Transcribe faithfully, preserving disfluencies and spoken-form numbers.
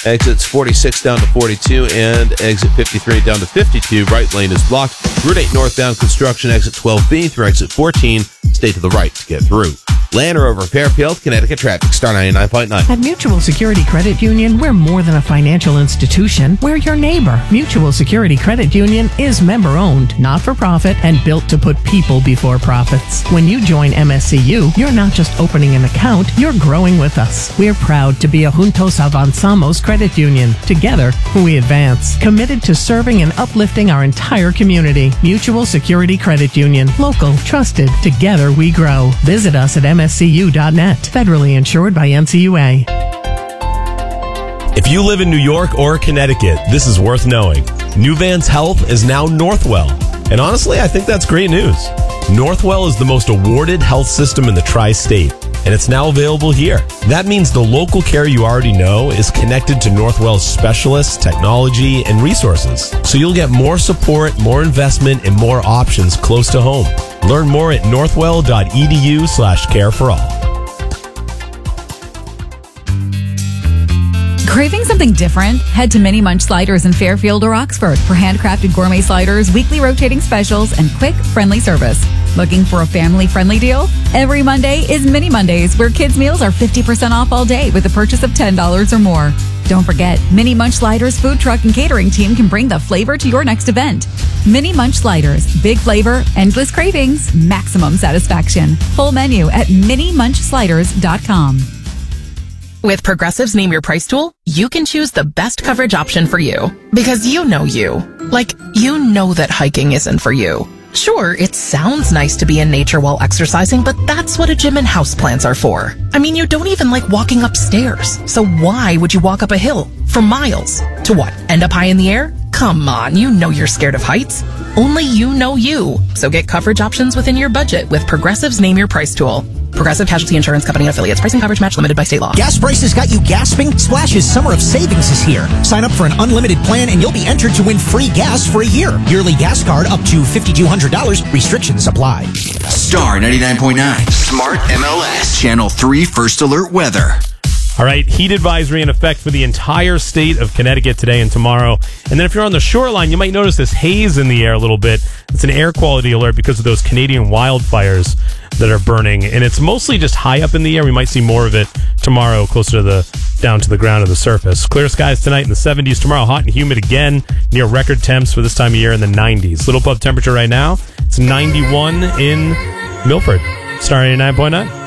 Exits forty-six down to forty-two and exit fifty-three down to fifty-two. Right lane is blocked. Route eight northbound construction, exit twelve B through exit fourteen. Stay to the right to get through. Lanner over Fairfield, Connecticut traffic, Star ninety-nine point nine. At Mutual Security Credit Union, we're more than a financial institution. We're your neighbor. Mutual Security Credit Union is member-owned, not-for-profit, and built to put people before profits. When you join M S C U, you're not just opening an account, you're growing with us. We're proud to be a Juntos Avanzamos credit union. Together, we advance. Committed to serving and uplifting our entire community. Mutual Security Credit Union. Local, trusted. Together we grow. Visit us at M S C U dot net. Federally insured by N C U A. If you live in New York or Connecticut, this is worth knowing. Nuvance Health is now Northwell. And honestly, I think that's great news. Northwell is the most awarded health system in the tri-state, and it's now available here. That means the local care you already know is connected to Northwell's specialists, technology, and resources. So you'll get more support, more investment, and more options close to home. Learn more at northwell.edu slash care for all. Craving something different? Head to Mini Munch Sliders in Fairfield or Oxford for handcrafted gourmet sliders, weekly rotating specials, and quick, friendly service. Looking for a family-friendly deal? Every Monday is Mini Mondays, where kids' meals are fifty percent off all day with a purchase of ten dollars or more. Don't forget, Mini Munch Sliders food truck and catering team can bring the flavor to your next event. Mini Munch Sliders. Big flavor, endless cravings, maximum satisfaction. Full menu at mini munch sliders dot com. With Progressive's Name Your Price tool, you can choose the best coverage option for you. Because you know you. Like, you know that hiking isn't for you. Sure, it sounds nice to be in nature while exercising, but that's what a gym and houseplants are for. I mean, you don't even like walking upstairs. So why would you walk up a hill for miles? To what, end up high in the air? Come on, you know you're scared of heights. Only you know you. So get coverage options within your budget with Progressive's Name Your Price tool. Progressive Casualty Insurance Company and affiliates. Pricing coverage match limited by state law. Gas prices got you gasping? Splash's Summer of Savings is here. Sign up for an unlimited plan and you'll be entered to win free gas for a year. Yearly gas card up to five thousand two hundred dollars. Restrictions apply. Star ninety-nine point nine. Smart M L S. Channel three First Alert Weather. All right, heat advisory in effect for the entire state of Connecticut today and tomorrow. And then if you're on the shoreline, you might notice this haze in the air a little bit. It's an air quality alert because of those Canadian wildfires that are burning. And it's mostly just high up in the air. We might see more of it tomorrow, closer to the down to the ground of the surface. Clear skies tonight in the seventies. Tomorrow, hot and humid again, near record temps for this time of year in the nineties. Little above temperature right now. It's ninety-one in Milford. Star eighty-nine point nine.